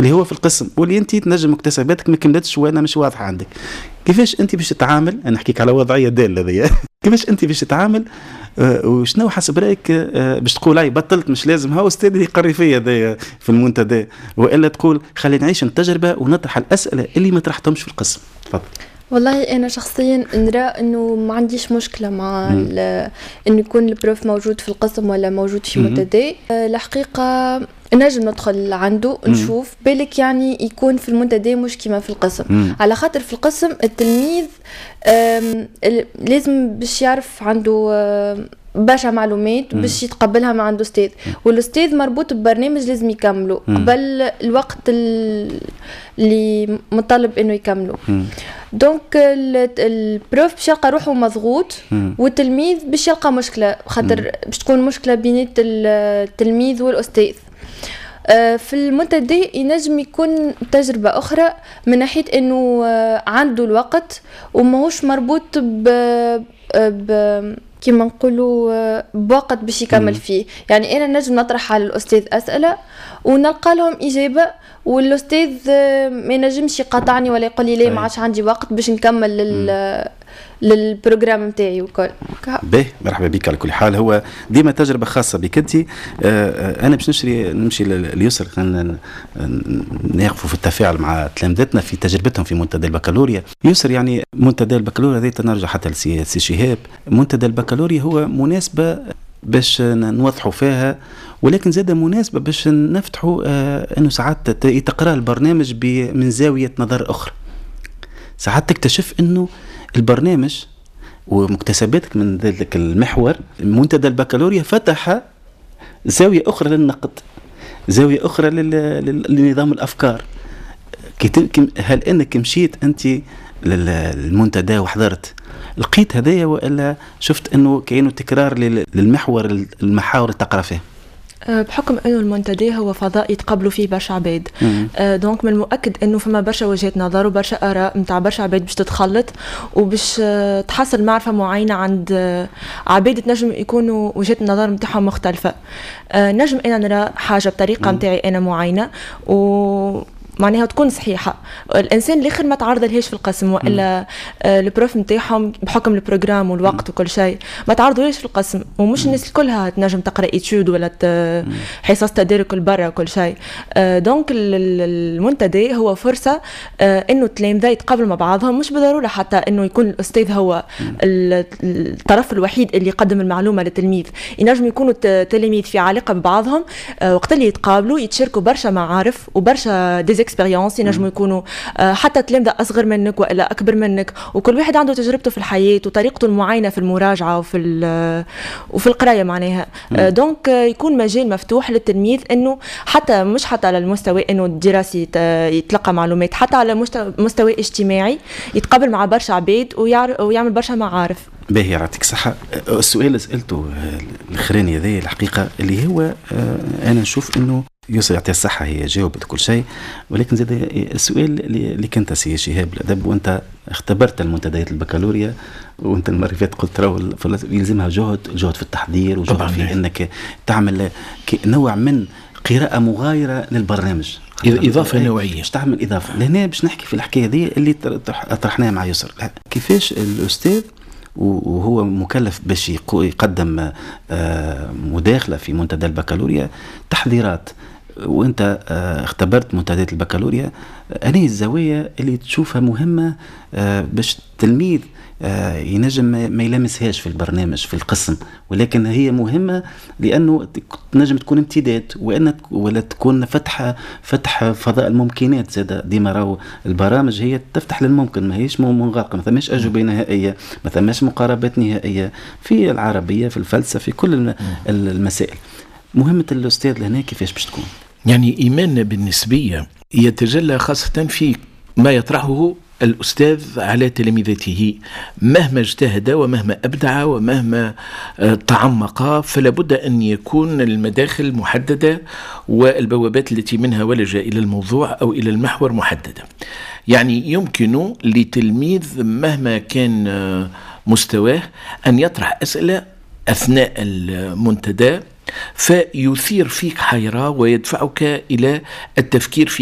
اللي هو في القسم، واللي انت تنجم مكتسباتك ما كملتش وانا مش واضحه عندك. كيفاش انت باش تتعامل؟ انا نحكيك على وضعيه دال هذه كيفاش انت باش تتعامل؟ وشنو حسب رايك باش تقول اي بطلت مش لازم هاو استاذ يقري فيا في المنتدى، والا تقول خلينا نعيش التجربه ونطرح الاسئله اللي ما طرحتهمش في القسم؟ تفضل. والله أنا شخصيا نرى أنه ما عنديش مشكلة مع أنه يكون البروف موجود في القسم ولا موجود في منتدى. الحقيقة نجم ندخل عنده نشوف بالك يعني يكون في المنتدى مش كما في القسم، على خاطر في القسم التلميذ لازم باش يعرف عنده برشا معلومات باش يتقبلها مع عنده أستاذ، والأستاذ مربوط ببرنامج لازم يكمله قبل الوقت اللي مطالب انه يكمله. دونك البروف باش يلقى روحه مضغوط، والتلميذ باش يلقى مشكله، خاطر باش تكون مشكله بين التلميذ والاستاذ. في المنتدى ينجم يكون تجربه اخرى من ناحيه انه عنده الوقت وماهوش مربوط كما نقولوا بوقت باش يكمل فيه. يعني انا نجم نطرح على الاستاذ اسئله ونلقى لهم اجابه، والاستاذ ما ينجمش يقاطعني ولا يقول لي لا ما عادش عندي وقت باش نكمل للبروجرام نتاعي وكل. باهي، مرحبا بك. على كل حال هو ديما تجربه خاصه بك انت. انا باش نمشي ليسر، ناقفوا في التفاعل مع تلامذتنا في تجربتهم في منتدى البكالوريا. يسر يعني منتدى البكالوريا هذا تنرجع حتى لسي شهاب. منتدى البكالوريا هو مناسبه باش نوضحوا فيها، ولكن زاد مناسبه باش نفتحوا انه ساعات يتقرا البرنامج من زاويه نظر اخرى. ساعات تكتشف انه البرنامج ومكتسباتك من ذلك المحور منتدى البكالوريا فتح زاويه اخرى للنقد، زاويه اخرى لنظام الافكار. هل انك مشيت انت للمنتدى وحضرت لقيت هدايا، والا شفت انه كأنه تكرار للمحور المحاور اللي تقرا فيه؟ بحكم انه المنتدى هو فضاء يتقبلوا فيه برشا عباد، دونك من المؤكد انه فما برشا وجهات نظر وبرشا اراء نتاع برشا عباد باش تتخلط وباش تحصل معرفه معينه عند عباد تنجم يكونوا وجهات النظر نتاعهم مختلفه. نجم انا نرى حاجه بطريقه نتاعي انا معينه معناها تكون صحيحه. الانسان الاخر ما تعرض لهاش في القسم، والا البروف نتاعهم بحكم البروجرام والوقت وكل شيء ما تعرضوش في القسم، ومش الناس كلها تنجم تقرا ايتود ولا حصص تدارك البرة وكل شيء. دونك المنتدى هو فرصه انه التلامذه يتقابلوا مع بعضهم، مش بالضروره حتى انه يكون الاستاذ هو الطرف الوحيد اللي يقدم المعلومه للتلميذ. ينجم يكونوا تلاميذ في علاقه ببعضهم، وقت اللي يتقابلوا يتشاركوا برشا معارف وبرشا اكسبيرينس. ينجموا يكونوا حتى تلامذة أصغر منك وإلا أكبر منك، وكل واحد عنده تجربته في الحياة وطريقته المعينة في المراجعة وفي القراية معناها. دونك يكون مجال مفتوح للتلميذ إنه حتى مش حتى على المستوى إنه الدراسي يتلقى معلومات، حتى على مستوى اجتماعي يتقابل مع برشا عباد ويعمل برشا معارف. باهي، يعطيك صحة. السؤال اللي سألته الأخراني هذا الحقيقة اللي هو أنا نشوف إنه يوسف يعطيها الصحة، هي جاوبت كل شيء، ولكن زاد السؤال اللي كنت سي شهاب الأدب وأنت اختبرت المنتديات البكالوريا، وأنت المرة اللي فاتت قلت راهو يلزمها جهد في التحضير وجهد في أنك تعمل نوع من قراءة مغايرة للبرنامج، إضافة نوعية، باش تعمل إضافة. لهنا باش نحكي في الحكاية دي اللي طرحناها مع يسر. كيفاش الأستاذ وهو مكلف باش يقدم مداخلة في منتدى البكالوريا تحضيرات، وانت اختبرت منتديات البكالوريا، أنهي الزوايا اللي تشوفها مهمة باش التلميذ ينجم ما يلمسهاش في البرنامج في القسم، ولكن هي مهمة لأنه نجم تكون امتداد ولا تكون فتح فضاء الممكنات. زاد ديما راهو البرامج هي تفتح للممكن، ما هيش منغلقة، ما ثماش أجوبة نهائية، ما ثماش مقاربات نهائية في العربية في الفلسفة في كل المسائل. مهمة الأستاذ لهنا كيفاش باش تكون؟ يعني إيماننا بالنسبية يتجلى خاصة في ما يطرحه الأستاذ على تلاميذته، مهما اجتهد ومهما أبدع ومهما تعمق، فلا بد أن يكون المداخل محددة والبوابات التي منها ولج إلى الموضوع أو إلى المحور محددة. يعني يمكن لتلميذ مهما كان مستواه أن يطرح أسئلة أثناء المنتدى فيثير فيك حيرة ويدفعك إلى التفكير في